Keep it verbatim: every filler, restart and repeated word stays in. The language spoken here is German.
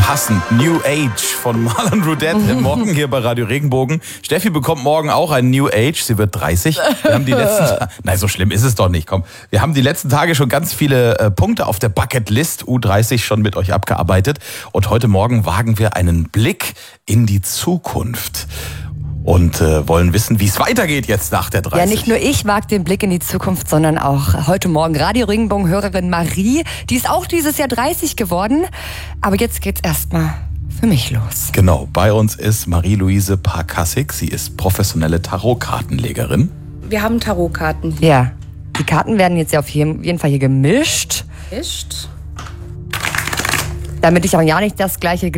passend. New Age von Marlon Roudette mhm. morgen hier bei Radio Regenbogen. Steffi bekommt morgen auch ein New Age. Sie wird dreißig. Wir haben die letzten Nein, so schlimm ist es doch nicht. Komm, wir haben die letzten Tage schon ganz viele äh, Punkte auf der Bucketlist U dreißig schon mit euch abgearbeitet. Und heute Morgen wagen wir einen Blick in die Zukunft. Und äh, wollen wissen, wie es weitergeht jetzt nach der dreißig. Ja, nicht nur ich wage den Blick in die Zukunft, sondern auch heute Morgen Radio Regenbogen-Hörerin Marie. Die ist auch dieses Jahr dreißig geworden. Aber jetzt geht's erstmal für mich los. Genau, bei uns ist Marie-Louise Parkassig. Sie ist professionelle Tarotkartenlegerin. Wir haben Tarotkarten. Ja, die Karten werden jetzt ja auf jeden Fall hier gemischt. Gemischt. Damit ich auch ja nicht das gleiche